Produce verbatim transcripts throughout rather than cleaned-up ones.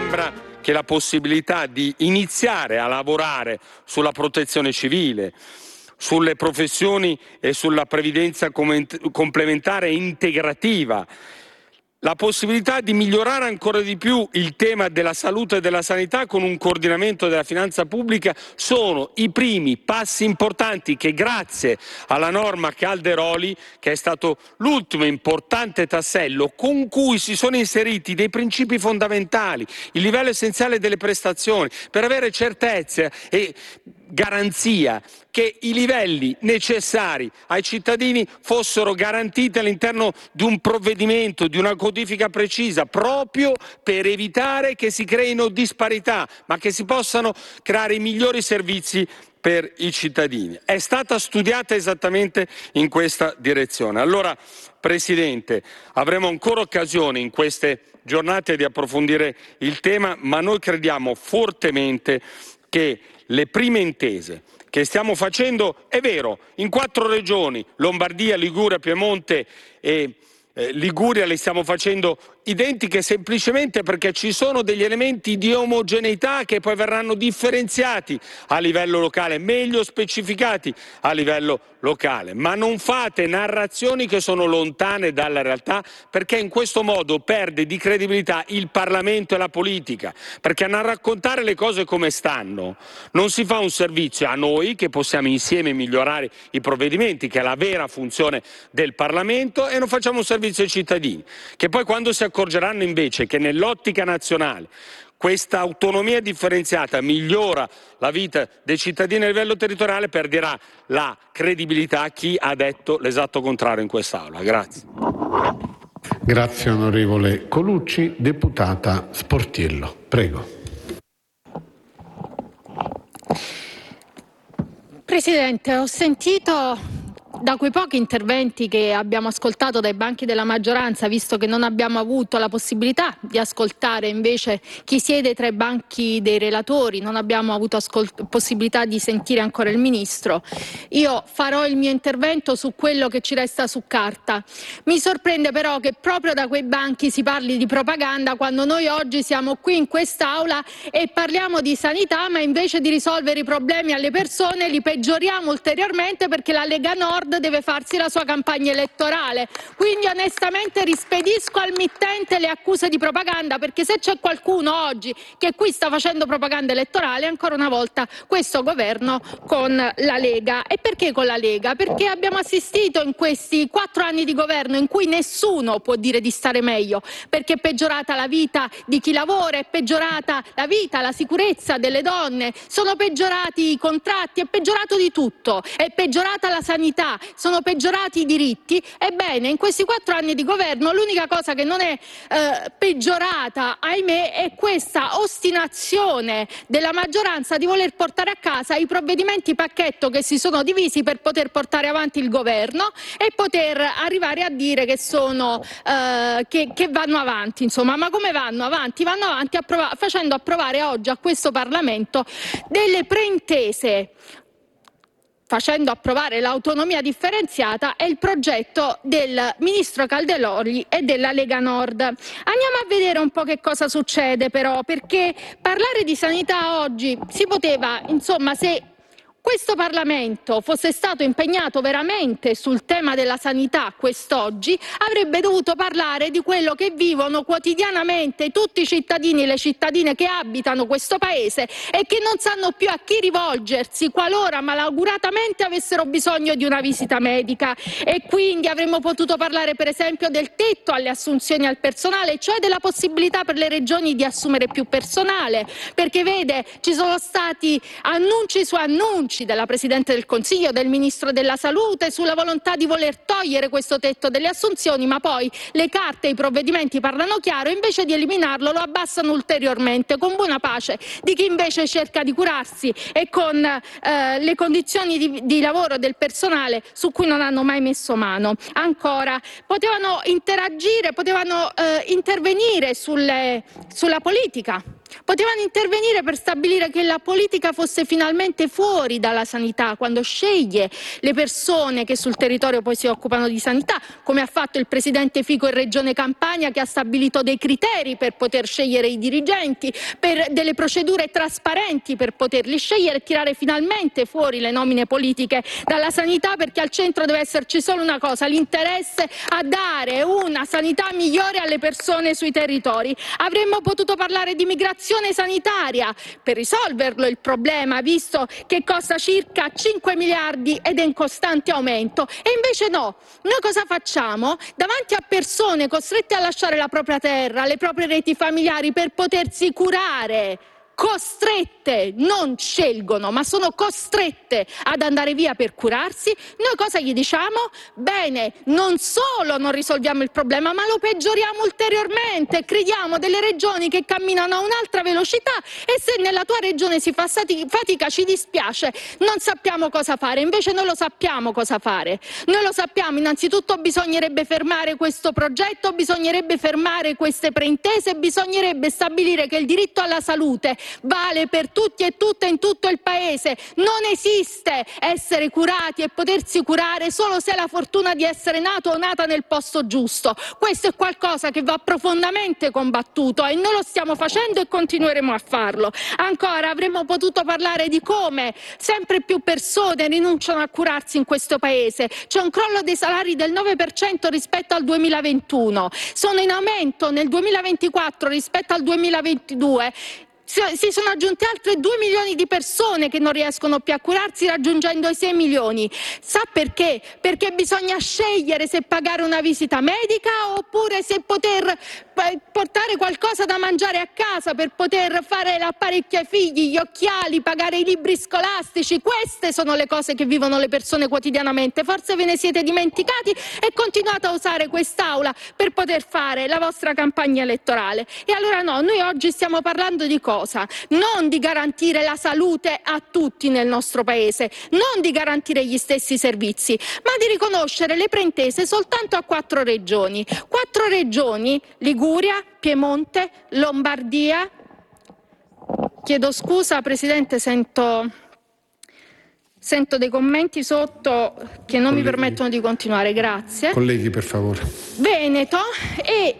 sembra che la possibilità di iniziare a lavorare sulla protezione civile, sulle professioni e sulla previdenza complementare e integrativa, la possibilità di migliorare ancora di più il tema della salute e della sanità con un coordinamento della finanza pubblica sono i primi passi importanti che, grazie alla norma Calderoli, che è stato l'ultimo importante tassello con cui si sono inseriti dei principi fondamentali, il livello essenziale delle prestazioni, per avere certezze e garanzia che i livelli necessari ai cittadini fossero garantiti all'interno di un provvedimento, di una codifica precisa, proprio per evitare che si creino disparità, ma che si possano creare i migliori servizi per i cittadini. È stata studiata esattamente in questa direzione. Allora, Presidente, avremo ancora occasione in queste giornate di approfondire il tema, ma noi crediamo fortemente che le prime intese che stiamo facendo, è vero, in quattro regioni, Lombardia, Liguria, Piemonte e eh, Liguria, le stiamo facendo identiche semplicemente perché ci sono degli elementi di omogeneità che poi verranno differenziati a livello locale, meglio specificati a livello locale. Ma non fate narrazioni che sono lontane dalla realtà, perché in questo modo perde di credibilità il Parlamento e la politica, perché a raccontare le cose come stanno non si fa un servizio a noi che possiamo insieme migliorare i provvedimenti, che è la vera funzione del Parlamento, e non facciamo un servizio ai cittadini, che poi quando si accorgeranno invece che nell'ottica nazionale questa autonomia differenziata migliora la vita dei cittadini a livello territoriale, perderà la credibilità a chi ha detto l'esatto contrario in quest'Aula. Grazie. Grazie onorevole Colucci. Deputata Sportiello, prego. Presidente, ho sentito da quei pochi interventi che abbiamo ascoltato dai banchi della maggioranza, visto che non abbiamo avuto la possibilità di ascoltare invece chi siede tra i banchi dei relatori, non abbiamo avuto possibilità di sentire ancora il Ministro, io farò il mio intervento su quello che ci resta su carta. Mi sorprende però che proprio da quei banchi si parli di propaganda quando noi oggi siamo qui in quest'Aula e parliamo di sanità, ma invece di risolvere i problemi alle persone li peggioriamo ulteriormente perché la Lega Nord deve farsi la sua campagna elettorale. Quindi onestamente rispedisco al mittente le accuse di propaganda, perché se c'è qualcuno oggi che qui sta facendo propaganda elettorale, ancora una volta questo governo con la Lega. E perché con la Lega? Perché abbiamo assistito in questi quattro anni di governo in cui nessuno può dire di stare meglio, perché è peggiorata la vita di chi lavora, è peggiorata la vita, la sicurezza delle donne, sono peggiorati i contratti, è peggiorato di tutto, è peggiorata la sanità, sono peggiorati i diritti. Ebbene, in questi quattro anni di governo l'unica cosa che non è eh, peggiorata, ahimè, è questa ostinazione della maggioranza di voler portare a casa i provvedimenti pacchetto che si sono divisi per poter portare avanti il governo e poter arrivare a dire che sono eh, che, che vanno avanti, insomma. Ma come vanno avanti? Vanno avanti approva- facendo approvare oggi a questo Parlamento delle preintese, facendo approvare l'autonomia differenziata e il progetto del ministro Calderoli e della Lega Nord. Andiamo a vedere un po' che cosa succede però, perché parlare di sanità oggi si poteva, insomma, se questo Parlamento fosse stato impegnato veramente sul tema della sanità quest'oggi, avrebbe dovuto parlare di quello che vivono quotidianamente tutti i cittadini e le cittadine che abitano questo Paese e che non sanno più a chi rivolgersi qualora malauguratamente avessero bisogno di una visita medica. E quindi avremmo potuto parlare per esempio del tetto alle assunzioni al personale, cioè della possibilità per le regioni di assumere più personale, perché vede, ci sono stati annunci su annunci della Presidente del Consiglio, del Ministro della Salute sulla volontà di voler togliere questo tetto delle assunzioni, ma poi le carte e i provvedimenti parlano chiaro, invece di eliminarlo lo abbassano ulteriormente, con buona pace di chi invece cerca di curarsi e con eh, le condizioni di, di lavoro del personale su cui non hanno mai messo mano. Ancora, potevano interagire, potevano eh, intervenire sulle, sulla politica Potevano intervenire per stabilire che la politica fosse finalmente fuori dalla sanità, quando sceglie le persone che sul territorio poi si occupano di sanità, come ha fatto il presidente Fico in Regione Campania, che ha stabilito dei criteri per poter scegliere i dirigenti, per delle procedure trasparenti per poterli scegliere e tirare finalmente fuori le nomine politiche dalla sanità, perché al centro deve esserci solo una cosa: l'interesse a dare una sanità migliore alle persone sui territori. Avremmo potuto parlare di migrazione sanitaria per risolverlo il problema, visto che costa circa cinque miliardi ed è in costante aumento. E invece no, noi cosa facciamo? Davanti a persone costrette a lasciare la propria terra, le proprie reti familiari per potersi curare, costrette, non scelgono, ma sono costrette ad andare via per curarsi, noi cosa gli diciamo? Bene, non solo non risolviamo il problema, ma lo peggioriamo ulteriormente, creiamo delle regioni che camminano a un'altra velocità, e se nella tua regione si fa fatica ci dispiace, non sappiamo cosa fare. Invece noi lo sappiamo cosa fare. Noi lo sappiamo, innanzitutto bisognerebbe fermare questo progetto, bisognerebbe fermare queste preintese, bisognerebbe stabilire che il diritto alla salute vale per tutti e tutte in tutto il paese. Non esiste essere curati e potersi curare solo se hai la fortuna di essere nato o nata nel posto giusto. Questo è qualcosa che va profondamente combattuto e noi lo stiamo facendo e continueremo a farlo. Ancora, avremmo potuto parlare di come sempre più persone rinunciano a curarsi in questo paese. C'è un crollo dei salari del nove per cento rispetto al duemilaventuno, sono in aumento nel duemilaventiquattro rispetto al duemilaventidue. Si sono aggiunte altre due milioni di persone che non riescono più a curarsi, raggiungendo i sei milioni. Sa perché? Perché bisogna scegliere se pagare una visita medica oppure se poter portare qualcosa da mangiare a casa per poter fare l'apparecchio ai figli, gli occhiali, pagare i libri scolastici. Queste sono le cose che vivono le persone quotidianamente. Forse ve ne siete dimenticati e continuate a usare quest'Aula per poter fare la vostra campagna elettorale. E allora no, noi oggi stiamo parlando di cosa? Non di garantire la salute a tutti nel nostro paese, non di garantire gli stessi servizi, ma di riconoscere le preintese soltanto a quattro regioni. Quattro regioni: Liguria, Piemonte, Lombardia. Chiedo scusa, Presidente, sento, sento dei commenti sotto che non Colleghi. mi permettono di continuare. Grazie. Colleghi, per favore. Veneto e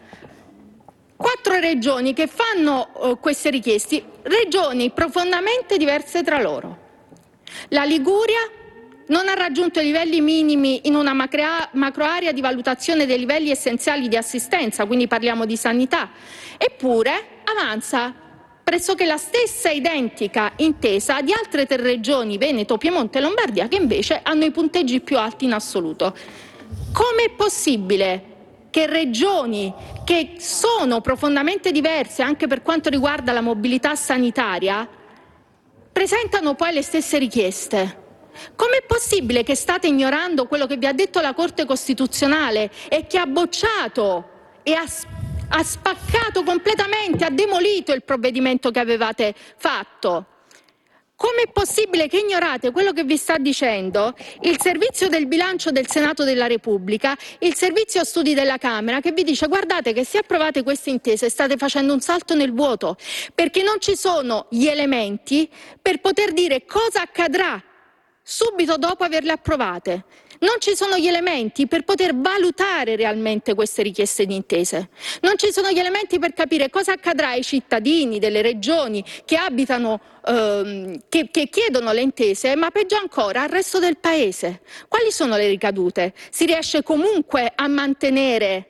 quattro regioni che fanno uh, queste richieste, regioni profondamente diverse tra loro. La Liguria non ha raggiunto i livelli minimi in una macroarea di valutazione dei livelli essenziali di assistenza, quindi parliamo di sanità, eppure avanza pressoché la stessa identica intesa di altre tre regioni, Veneto, Piemonte e Lombardia, che invece hanno i punteggi più alti in assoluto. Come è possibile che regioni che sono profondamente diverse anche per quanto riguarda la mobilità sanitaria presentano poi le stesse richieste? Com'è possibile che state ignorando quello che vi ha detto la Corte Costituzionale e che ha bocciato e ha, ha spaccato completamente, ha demolito il provvedimento che avevate fatto? Com'è possibile che ignorate quello che vi sta dicendo il Servizio del Bilancio del Senato della Repubblica, il Servizio Studi della Camera, che vi dice: guardate che se approvate queste intese state facendo un salto nel vuoto, perché non ci sono gli elementi per poter dire cosa accadrà subito dopo averle approvate. Non ci sono gli elementi per poter valutare realmente queste richieste di intese. Non ci sono gli elementi per capire cosa accadrà ai cittadini delle regioni che abitano, ehm, che, che chiedono le intese, ma peggio ancora al resto del paese. Quali sono le ricadute? Si riesce comunque a mantenere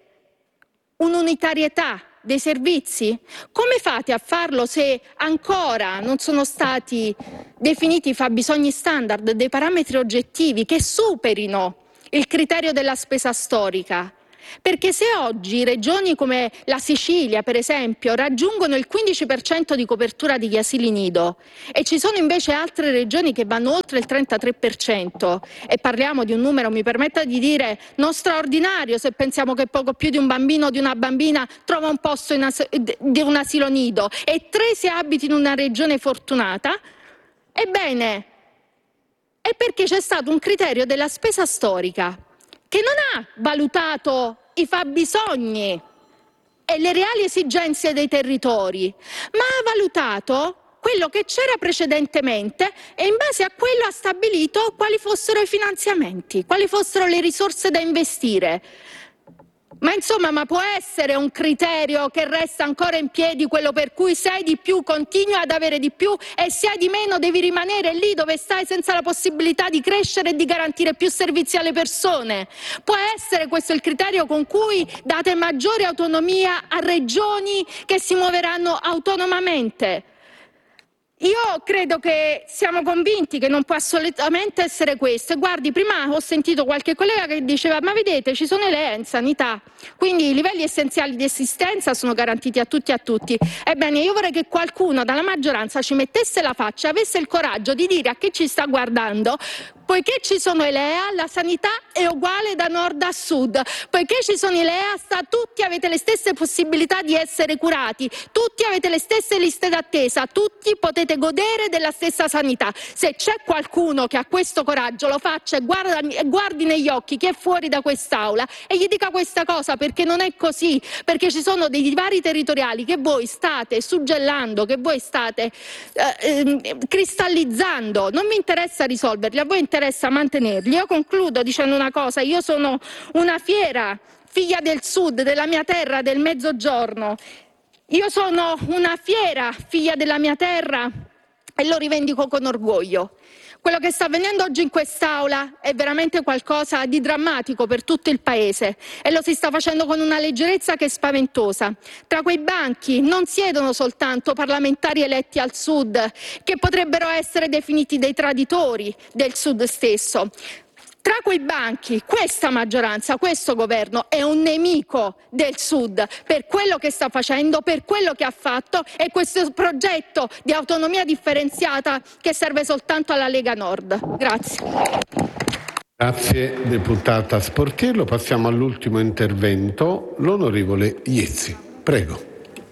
un'unitarietà dei servizi? Come fate a farlo se ancora non sono stati definiti i fabbisogni standard, dei parametri oggettivi che superino il criterio della spesa storica? Perché se oggi regioni come la Sicilia, per esempio, raggiungono il quindici per cento di copertura degli asili nido e ci sono invece altre regioni che vanno oltre il trentatré per cento, e parliamo di un numero, mi permetta di dire, non straordinario se pensiamo che poco più di un bambino o di una bambina trova un posto in as- di un asilo nido e tre se abiti in una regione fortunata, ebbene, è perché c'è stato un criterio della spesa storica che non ha valutato i fabbisogni e le reali esigenze dei territori, ma ha valutato quello che c'era precedentemente e in base a quello ha stabilito quali fossero i finanziamenti, quali fossero le risorse da investire. Ma insomma, ma può essere un criterio che resta ancora in piedi quello per cui se hai di più continui ad avere di più e se hai di meno devi rimanere lì dove stai senza la possibilità di crescere e di garantire più servizi alle persone? Può essere questo il criterio con cui date maggiore autonomia a regioni che si muoveranno autonomamente? Io credo che siamo convinti che non può assolutamente essere questo. E guardi, prima ho sentito qualche collega che diceva ma vedete ci sono i L E A in sanità, quindi i livelli essenziali di assistenza sono garantiti a tutti e a tutti. Ebbene, io vorrei che qualcuno dalla maggioranza ci mettesse la faccia e avesse il coraggio di dire a chi ci sta guardando: poiché ci sono i L E A, la sanità è uguale da nord a sud, poiché ci sono i L E A, sta, tutti avete le stesse possibilità di essere curati, tutti avete le stesse liste d'attesa, tutti potete godere della stessa sanità. Se c'è qualcuno che ha questo coraggio, lo faccia e guardi, guardi negli occhi chi è fuori da quest'aula e gli dica questa cosa, perché non è così, perché ci sono dei divari territoriali che voi state suggellando, che voi state eh, eh, cristallizzando. Non mi interessa risolverli, a voi interessa mantenerli. Io concludo dicendo una cosa: io sono una fiera figlia del sud, della mia terra, del mezzogiorno. Io sono una fiera figlia della mia terra e lo rivendico con orgoglio. Quello che sta avvenendo oggi in quest'Aula è veramente qualcosa di drammatico per tutto il Paese e lo si sta facendo con una leggerezza che è spaventosa. Tra quei banchi non siedono soltanto parlamentari eletti al Sud, che potrebbero essere definiti dei traditori del Sud stesso. Tra quei banchi questa maggioranza, questo governo è un nemico del Sud per quello che sta facendo, per quello che ha fatto, e questo progetto di autonomia differenziata che serve soltanto alla Lega Nord. Grazie. Grazie deputata Sportiello. Passiamo all'ultimo intervento, l'onorevole Iezzi. Prego.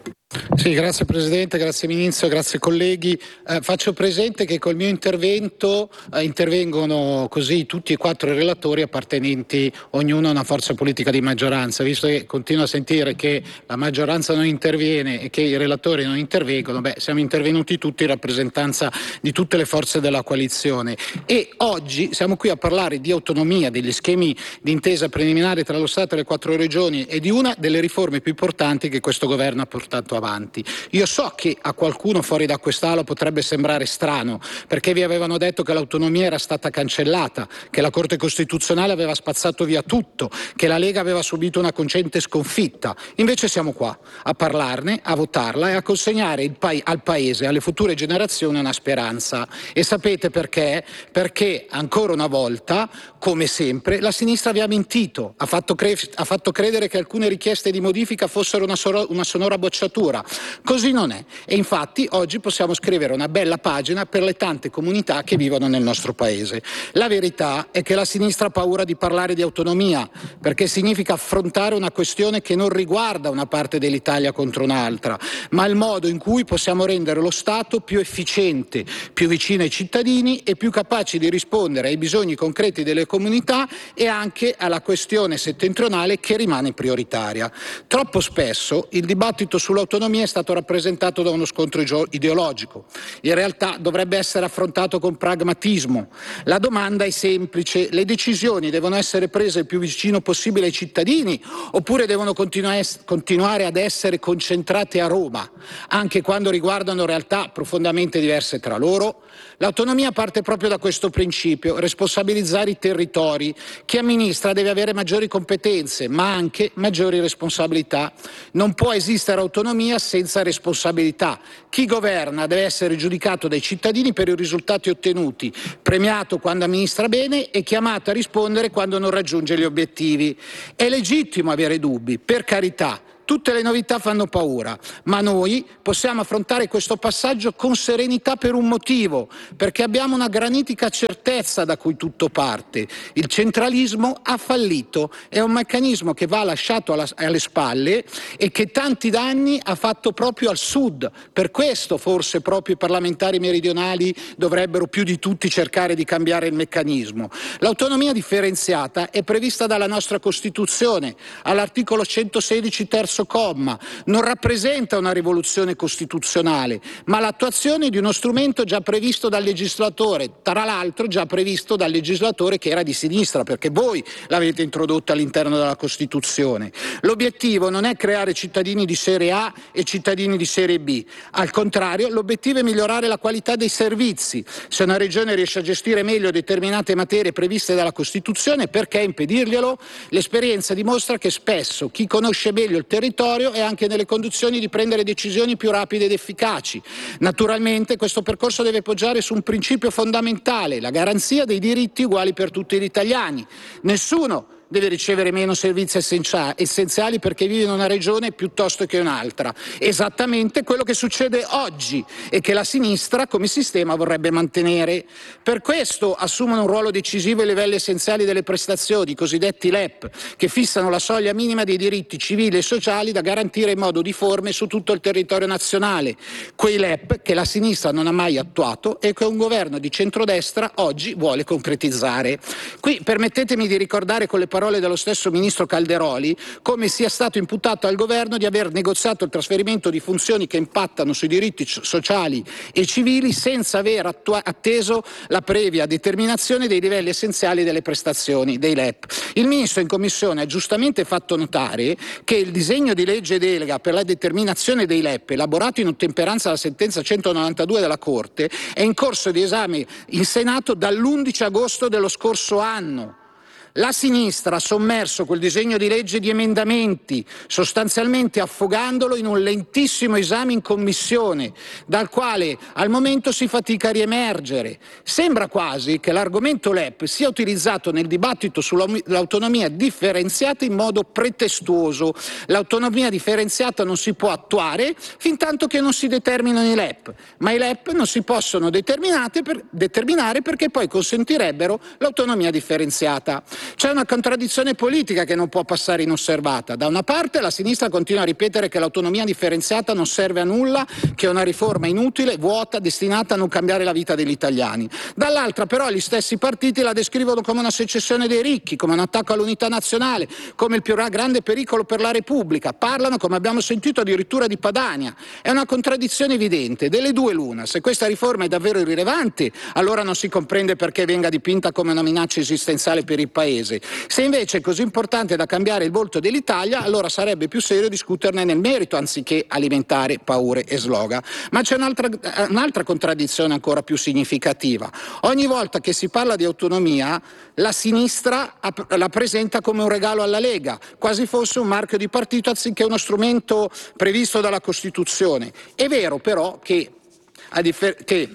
Sì, grazie Presidente, grazie Ministro, grazie colleghi. Eh, faccio presente che col mio intervento eh, intervengono così tutti e quattro i relatori appartenenti ognuno a una forza politica di maggioranza. Visto che continuo a sentire che la maggioranza non interviene e che i relatori non intervengono, beh, siamo intervenuti tutti in rappresentanza di tutte le forze della coalizione. E oggi siamo qui a parlare di autonomia, degli schemi di intesa preliminare tra lo Stato e le quattro regioni e di una delle riforme più importanti che questo governo ha portato avanti. Io so che a qualcuno fuori da quest'Aula potrebbe sembrare strano, perché vi avevano detto che l'autonomia era stata cancellata, che la Corte Costituzionale aveva spazzato via tutto, che la Lega aveva subito una cocente sconfitta. Invece siamo qua a parlarne, a votarla e a consegnare il pa- al Paese, alle future generazioni, una speranza. E sapete perché? Perché ancora una volta, come sempre, la sinistra vi ha mentito, ha fatto, cre- ha fatto credere che alcune richieste di modifica fossero una, soro- una sonora bocciatura. Così non è, e infatti oggi possiamo scrivere una bella pagina per le tante comunità che vivono nel nostro Paese. La verità è che la sinistra ha paura di parlare di autonomia, perché significa affrontare una questione che non riguarda una parte dell'Italia contro un'altra, ma il modo in cui possiamo rendere lo Stato più efficiente, più vicino ai cittadini e più capaci di rispondere ai bisogni concreti delle comunità e anche alla questione settentrionale che rimane prioritaria. Troppo spesso il dibattito sull'autonomia è stato rappresentato da uno scontro ideologico. In realtà dovrebbe essere affrontato con pragmatismo. La domanda è semplice: le decisioni devono essere prese il più vicino possibile ai cittadini oppure devono continuare ad essere concentrate a Roma, anche quando riguardano realtà profondamente diverse tra loro? L'autonomia parte proprio da questo principio: responsabilizzare i territori. Chi amministra deve avere maggiori competenze, ma anche maggiori responsabilità. Non può esistere autonomia senza responsabilità. Chi governa deve essere giudicato dai cittadini per i risultati ottenuti, premiato quando amministra bene e chiamato a rispondere quando non raggiunge gli obiettivi. È legittimo avere dubbi, per carità. Tutte le novità fanno paura, ma noi possiamo affrontare questo passaggio con serenità per un motivo, perché abbiamo una granitica certezza da cui tutto parte. Il centralismo ha fallito, è un meccanismo che va lasciato alla, alle spalle e che tanti danni ha fatto proprio al Sud. Per questo forse proprio i parlamentari meridionali dovrebbero più di tutti cercare di cambiare il meccanismo. L'autonomia differenziata è prevista dalla nostra Costituzione, all'articolo centosedici terzo stesso comma, non rappresenta una rivoluzione costituzionale, ma l'attuazione di uno strumento già previsto dal legislatore, tra l'altro già previsto dal legislatore che era di sinistra, perché voi l'avete introdotto all'interno della Costituzione. L'obiettivo non è creare cittadini di serie A e cittadini di serie B, al contrario l'obiettivo è migliorare la qualità dei servizi. Se una regione riesce a gestire meglio determinate materie previste dalla Costituzione, perché impedirglielo? L'esperienza dimostra che spesso chi conosce meglio il territorio è anche nelle condizioni di prendere decisioni più rapide ed efficaci. Naturalmente questo percorso deve poggiare su un principio fondamentale, la garanzia dei diritti uguali per tutti gli italiani. Nessuno deve ricevere meno servizi essenziali perché vive in una regione piuttosto che un'altra. Esattamente quello che succede oggi e che la sinistra come sistema vorrebbe mantenere. Per questo assumono un ruolo decisivo i livelli essenziali delle prestazioni, i cosiddetti L E P, che fissano la soglia minima dei diritti civili e sociali da garantire in modo uniforme su tutto il territorio nazionale. Quei L E P che la sinistra non ha mai attuato e che un governo di centrodestra oggi vuole concretizzare. Qui permettetemi di ricordare con le parole dello stesso ministro Calderoli come sia stato imputato al governo di aver negoziato il trasferimento di funzioni che impattano sui diritti sociali e civili senza aver attua- atteso la previa determinazione dei livelli essenziali delle prestazioni dei L E P. Il ministro in commissione ha giustamente fatto notare che il disegno di legge delega per la determinazione dei L E P, elaborato in ottemperanza alla sentenza centonovantadue della Corte, è in corso di esame in Senato dall'undici agosto dello scorso anno. La sinistra ha sommerso quel disegno di legge di emendamenti, sostanzialmente affogandolo in un lentissimo esame in commissione, dal quale al momento si fatica a riemergere. Sembra quasi che l'argomento L E P sia utilizzato nel dibattito sull'autonomia differenziata in modo pretestuoso. L'autonomia differenziata non si può attuare fintanto che non si determinano i L E P, ma i L E P non si possono determinare perché poi consentirebbero l'autonomia differenziata. C'è una contraddizione politica che non può passare inosservata. Da una parte la sinistra continua a ripetere che l'autonomia differenziata non serve a nulla, che è una riforma inutile, vuota, destinata a non cambiare la vita degli italiani. Dall'altra però gli stessi partiti la descrivono come una secessione dei ricchi, come un attacco all'unità nazionale, come il più grande pericolo per la Repubblica. Parlano, come abbiamo sentito, addirittura di Padania. È una contraddizione evidente. Delle due l'una. Se questa riforma è davvero irrilevante, allora non si comprende perché venga dipinta come una minaccia esistenziale per il Paese. Se invece è così importante da cambiare il volto dell'Italia, allora sarebbe più serio discuterne nel merito anziché alimentare paure e slogan. Ma c'è un'altra, un'altra contraddizione ancora più significativa. Ogni volta che si parla di autonomia, la sinistra la presenta come un regalo alla Lega, quasi fosse un marchio di partito anziché uno strumento previsto dalla Costituzione. È vero però che, a differ- che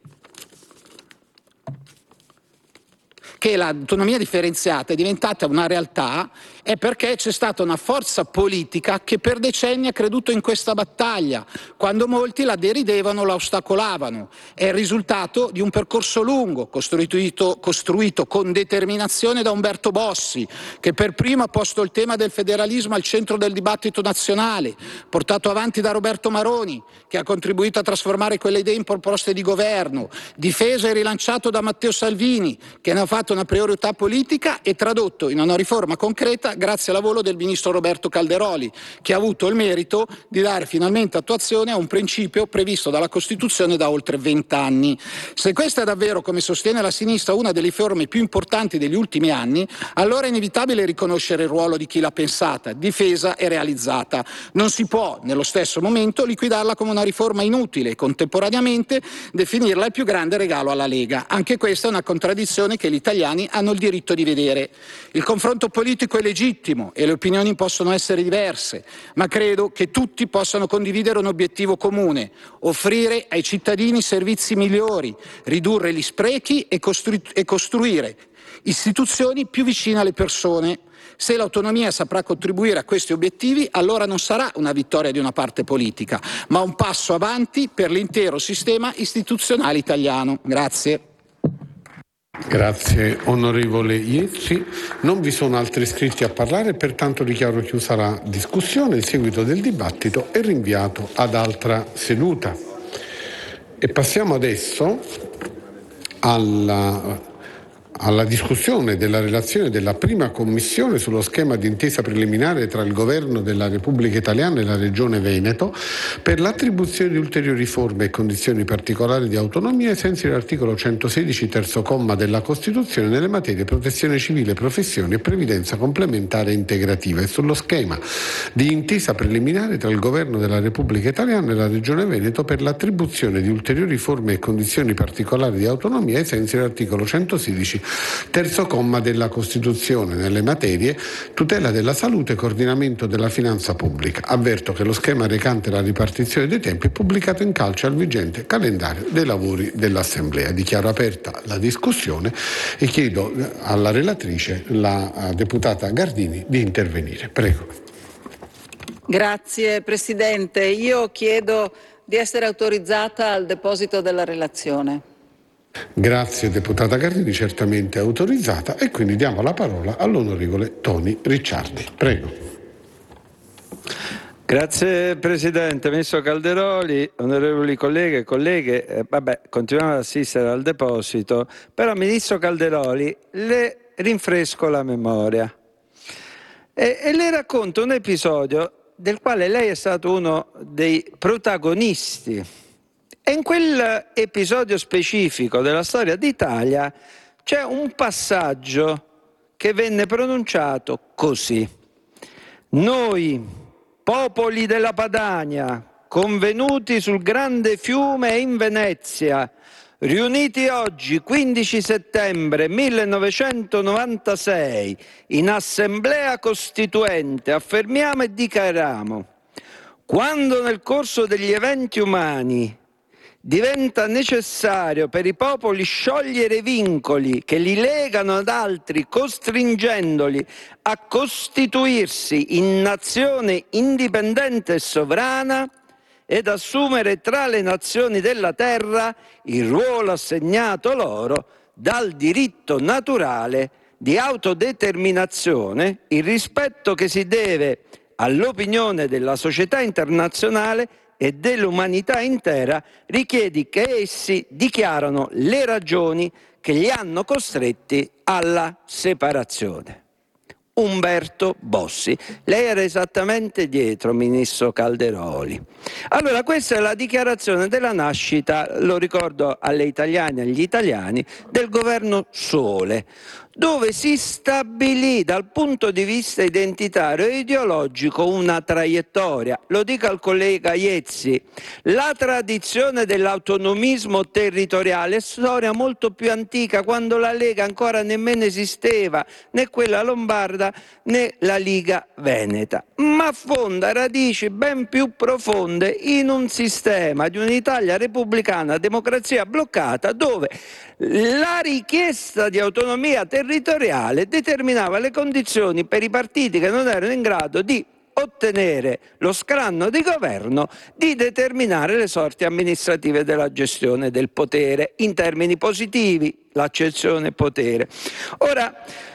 che l'autonomia differenziata è diventata una realtà è perché c'è stata una forza politica che per decenni ha creduto in questa battaglia, quando molti la deridevano, la ostacolavano. È il risultato di un percorso lungo, costruito, costruito con determinazione da Umberto Bossi, che per primo ha posto il tema del federalismo al centro del dibattito nazionale, portato avanti da Roberto Maroni, che ha contribuito a trasformare quelle idee in proposte di governo, difeso e rilanciato da Matteo Salvini, che ne ha fatto una priorità politica e tradotto in una riforma concreta grazie al lavoro del ministro Roberto Calderoli, che ha avuto il merito di dare finalmente attuazione a un principio previsto dalla Costituzione da oltre vent'anni. Se questa è davvero, come sostiene la sinistra, una delle riforme più importanti degli ultimi anni, allora è inevitabile riconoscere il ruolo di chi l'ha pensata, difesa e realizzata. Non si può, nello stesso momento, liquidarla come una riforma inutile e contemporaneamente definirla il più grande regalo alla Lega. Anche questa è una contraddizione che gli italiani hanno il diritto di vedere. Il confronto politico è legittimo e le opinioni possono essere diverse, ma credo che tutti possano condividere un obiettivo comune: offrire ai cittadini servizi migliori, ridurre gli sprechi e, costru- e costruire istituzioni più vicine alle persone. Se l'autonomia saprà contribuire a questi obiettivi, allora non sarà una vittoria di una parte politica, ma un passo avanti per l'intero sistema istituzionale italiano. Grazie. Grazie onorevole Iezzi. Non vi sono altri iscritti a parlare, pertanto dichiaro chiusa la discussione, il seguito del dibattito è rinviato ad altra seduta. E passiamo adesso alla alla discussione della relazione della prima commissione sullo schema di intesa preliminare tra il Governo della Repubblica Italiana e la Regione Veneto per l'attribuzione di ulteriori forme e condizioni particolari di autonomia ai sensi dell'articolo centosedici terzo comma della Costituzione nelle materie protezione civile, professioni e previdenza complementare e integrativa e sullo schema di intesa preliminare tra il Governo della Repubblica Italiana e la Regione Veneto per l'attribuzione di ulteriori forme e condizioni particolari di autonomia ai sensi dell'articolo centosedici terzo comma della Costituzione nelle materie tutela della salute e coordinamento della finanza pubblica. Avverto che lo schema recante la ripartizione dei tempi è pubblicato in calce al vigente calendario dei lavori dell'Assemblea. Dichiaro aperta la discussione e chiedo alla relatrice, la deputata Gardini, di intervenire. Prego. Grazie Presidente. Io chiedo di essere autorizzata al deposito della relazione. Grazie deputata Gardini, certamente autorizzata, e quindi diamo la parola all'onorevole Toni Ricciardi. Prego. Grazie Presidente, Ministro Calderoli, onorevoli colleghe e colleghe, eh, vabbè, continuiamo ad assistere al deposito, però Ministro Calderoli le rinfresco la memoria e, e le racconto un episodio del quale lei è stato uno dei protagonisti. E in quell'episodio specifico della storia d'Italia c'è un passaggio che venne pronunciato così: noi, popoli della Padania, convenuti sul grande fiume in Venezia, riuniti oggi, quindici settembre millenovecentonovantasei, in Assemblea Costituente, affermiamo e dichiariamo: quando nel corso degli eventi umani diventa necessario per i popoli sciogliere i vincoli che li legano ad altri, costringendoli a costituirsi in nazione indipendente e sovrana ed assumere tra le nazioni della terra il ruolo assegnato loro dal diritto naturale di autodeterminazione, il rispetto che si deve all'opinione della società internazionale e dell'umanità intera, richiede che essi dichiarano le ragioni che li hanno costretti alla separazione. Umberto Bossi. Lei era esattamente dietro, Ministro Calderoli. Allora, questa è la dichiarazione della nascita, lo ricordo alle italiane e agli italiani, del governo Sole, dove si stabilì dal punto di vista identitario e ideologico una traiettoria. Lo dico al collega Iezzi, la tradizione dell'autonomismo territoriale è storia molto più antica, quando la Lega ancora nemmeno esisteva, né quella lombarda né la Liga Veneta, ma affonda radici ben più profonde in un sistema di un'Italia repubblicana, democrazia bloccata, dove la richiesta di autonomia territoriale determinava le condizioni per i partiti che non erano in grado di ottenere lo scranno di governo di determinare le sorti amministrative della gestione del potere in termini positivi, l'accezione potere. Ora,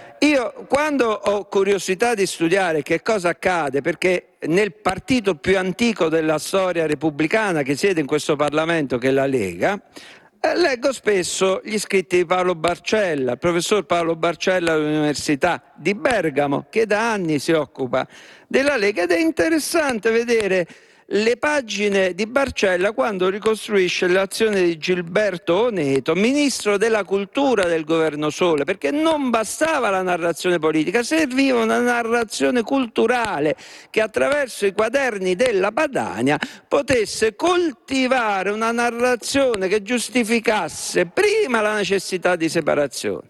io quando ho curiosità di studiare che cosa accade, perché nel partito più antico della storia repubblicana che siede in questo Parlamento, che è la Lega, Eh, leggo spesso gli scritti di Paolo Barcella, il professor Paolo Barcella dell'Università di Bergamo, che da anni si occupa della Lega, ed è interessante vedere le pagine di Barcella quando ricostruisce l'azione di Gilberto Oneto, ministro della cultura del governo Sole, perché non bastava la narrazione politica, serviva una narrazione culturale che attraverso i quaderni della Padania potesse coltivare una narrazione che giustificasse prima la necessità di separazione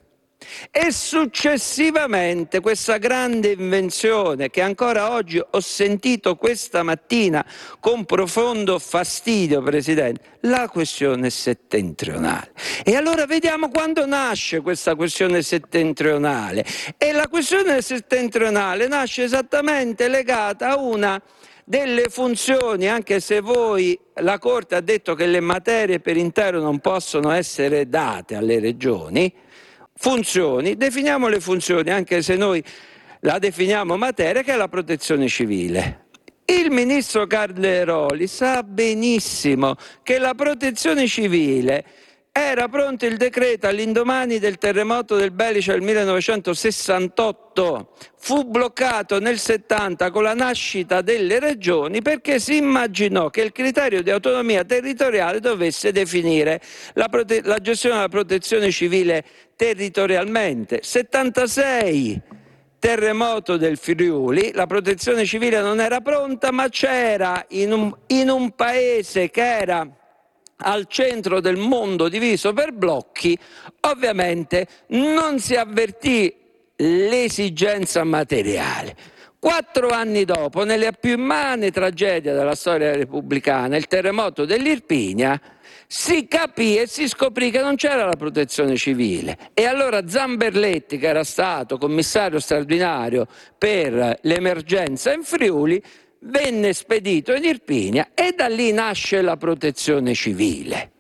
e successivamente questa grande invenzione che ancora oggi ho sentito questa mattina con profondo fastidio, Presidente, la questione settentrionale. E allora vediamo quando nasce questa questione settentrionale. E la questione settentrionale nasce esattamente legata a una delle funzioni, anche se voi, la Corte ha detto che le materie per intero non possono essere date alle regioni, funzioni, definiamo le funzioni, anche se noi la definiamo materia, che è la protezione civile. Il ministro Calderoli sa benissimo che la protezione civile è era pronto il decreto all'indomani del terremoto del Belice del millenovecentosessantotto, fu bloccato nel settanta con la nascita delle regioni perché si immaginò che il criterio di autonomia territoriale dovesse definire la, prote- la gestione della protezione civile territorialmente. settantasei, terremoto del Friuli, la protezione civile non era pronta, ma c'era in un, in un paese che era al centro del mondo diviso per blocchi, ovviamente non si avvertì l'esigenza materiale. Quattro anni dopo, nella più immane tragedia della storia repubblicana, il terremoto dell'Irpinia, si capì e si scoprì che non c'era la protezione civile. E allora Zamberletti, che era stato commissario straordinario per l'emergenza in Friuli, venne spedito in Irpinia e da lì nasce la protezione civile.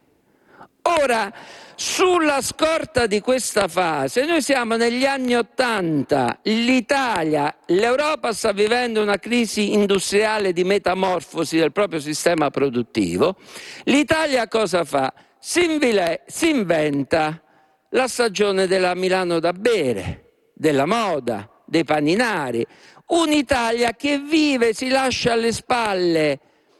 Ora, sulla scorta di questa fase, noi siamo negli anni Ottanta, l'Italia, l'Europa sta vivendo una crisi industriale di metamorfosi del proprio sistema produttivo. L'Italia cosa fa? Si, invile, si inventa la stagione della Milano da bere, della moda, dei paninari. Un'Italia che vive, si lascia alle spalle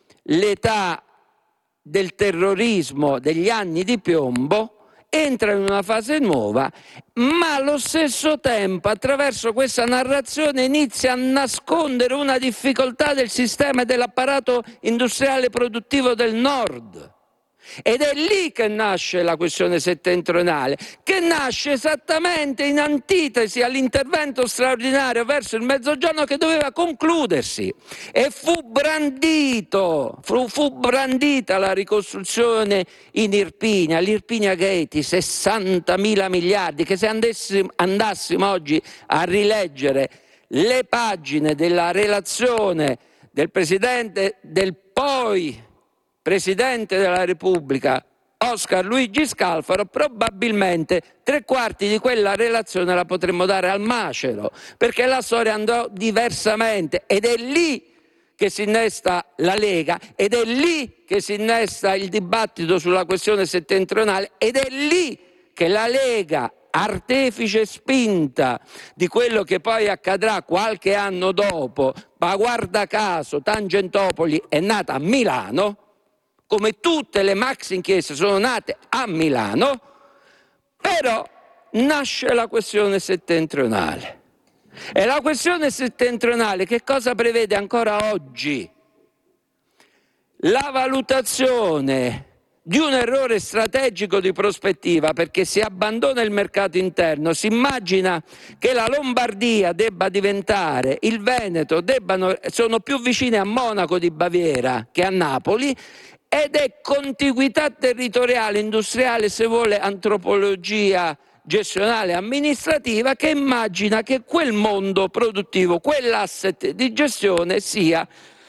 l'età del terrorismo degli anni di piombo, entra in una fase nuova, ma allo stesso tempo attraverso questa narrazione inizia a nascondere una difficoltà del sistema e dell'apparato industriale produttivo del Nord. Ed è lì che nasce la questione settentrionale, che nasce esattamente in antitesi all'intervento straordinario verso il Mezzogiorno che doveva concludersi. E fu brandito, fu, fu brandita la ricostruzione in Irpinia, l'Irpinia Gate, sessantamila miliardi, che se andassimo, andassimo oggi a rileggere le pagine della relazione del Presidente del poi Presidente della Repubblica Oscar Luigi Scalfaro, probabilmente tre quarti di quella relazione la potremmo dare al macero, perché la storia andò diversamente ed è lì che si innesta la Lega, ed è lì che si innesta il dibattito sulla questione settentrionale, ed è lì che la Lega, artefice spinta di quello che poi accadrà qualche anno dopo, ma guarda caso Tangentopoli è nata a Milano, come tutte le maxi inchieste sono nate a Milano, però nasce la questione settentrionale. E la questione settentrionale che cosa prevede ancora oggi? La valutazione di un errore strategico di prospettiva, perché si abbandona il mercato interno, si immagina che la Lombardia debba diventare, il Veneto debbano, sono più vicine a Monaco di Baviera che a Napoli, ed è contiguità territoriale, industriale, se vuole antropologia gestionale amministrativa, che immagina che quel mondo produttivo, quell'asset di gestione sia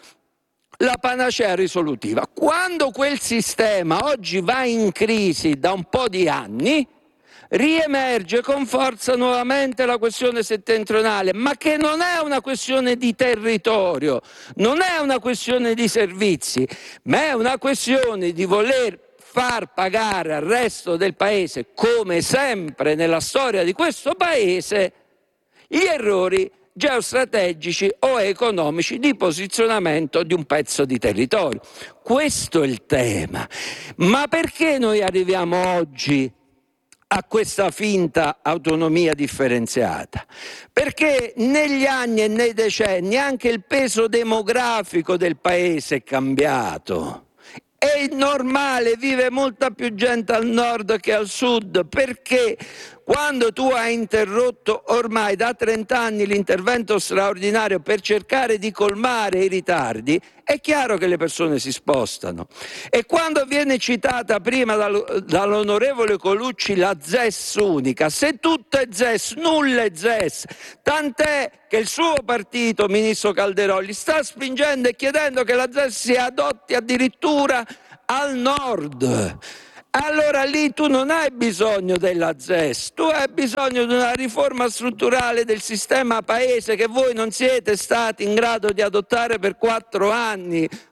la panacea risolutiva. Quando quel sistema oggi va in crisi da un po' di anni, riemerge con forza nuovamente la questione settentrionale, ma che non è una questione di territorio, non è una questione di servizi, ma è una questione di voler far pagare al resto del paese, come sempre nella storia di questo paese, gli errori geostrategici o economici di posizionamento di un pezzo di territorio. Questo è il tema. Ma perché noi arriviamo oggi a questa finta autonomia differenziata? Perché negli anni e nei decenni anche il peso demografico del paese è cambiato. È normale, vive molta più gente al nord che al sud, perché quando tu hai interrotto ormai da trent'anni l'intervento straordinario per cercare di colmare i ritardi, è chiaro che le persone si spostano. E quando viene citata prima dall'onorevole Colucci la Z E S unica, se tutto è Z E S, nulla è Z E S, tant'è che il suo partito, ministro Calderoli, sta spingendo e chiedendo che la Z E S si adotti addirittura al nord. Allora lì tu non hai bisogno della Z E S, tu hai bisogno di una riforma strutturale del sistema paese che voi non siete stati in grado di adottare per quattro anni,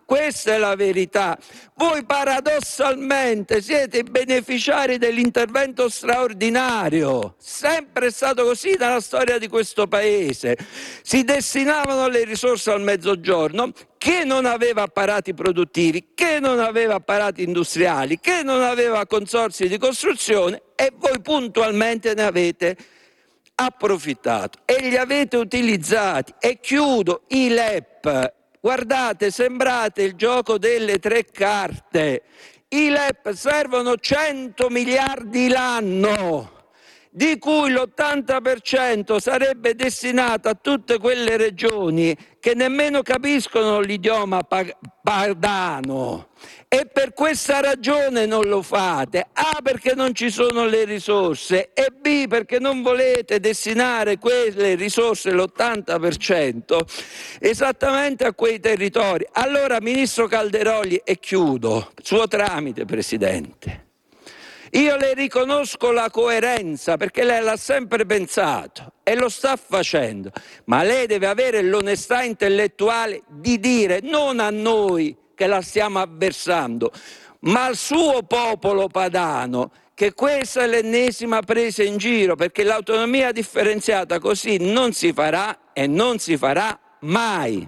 questa è la verità. Voi paradossalmente siete i beneficiari dell'intervento straordinario, sempre è stato così nella storia di questo Paese. Si destinavano le risorse al Mezzogiorno, che non aveva apparati produttivi, che non aveva apparati industriali, che non aveva consorzi di costruzione, e voi puntualmente ne avete approfittato e li avete utilizzati. E chiudo, i L E P. Guardate, sembrate il gioco delle tre carte. I L E P servono cento miliardi l'anno, di cui l'ottanta per cento sarebbe destinato a tutte quelle regioni che nemmeno capiscono l'idioma padano. E per questa ragione non lo fate. A, perché non ci sono le risorse, e B, perché non volete destinare quelle risorse, l'ottanta per cento, esattamente a quei territori. Allora, Ministro Calderoli, e chiudo, suo tramite, Presidente, io le riconosco la coerenza, perché lei l'ha sempre pensato e lo sta facendo, ma lei deve avere l'onestà intellettuale di dire, non a noi che la stiamo avversando, ma al suo popolo padano, che questa è l'ennesima presa in giro, perché l'autonomia differenziata così non si farà e non si farà mai.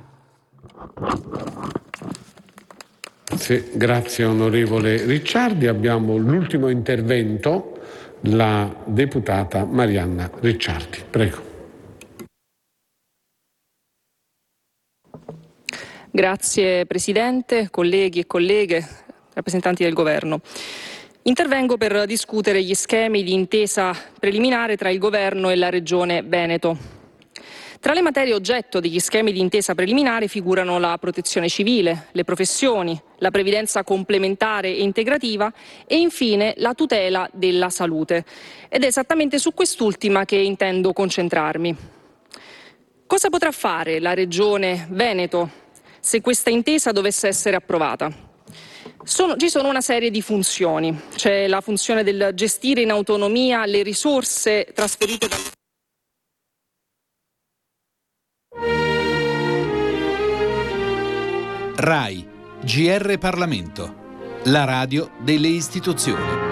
Sì, grazie onorevole Ricciardi. Abbiamo l'ultimo intervento, la deputata Marianna Ricciardi. Prego. Grazie Presidente, colleghi e colleghe, rappresentanti del Governo. Intervengo per discutere gli schemi di intesa preliminare tra il Governo e la Regione Veneto. Tra le materie oggetto degli schemi di intesa preliminare figurano la protezione civile, le professioni, la previdenza complementare e integrativa e infine la tutela della salute. Ed è esattamente su quest'ultima che intendo concentrarmi. Cosa potrà fare la Regione Veneto se questa intesa dovesse essere approvata? Sono, ci sono una serie di funzioni. C'è la funzione del gestire in autonomia le risorse trasferite da RAI, G R Parlamento, la radio delle istituzioni.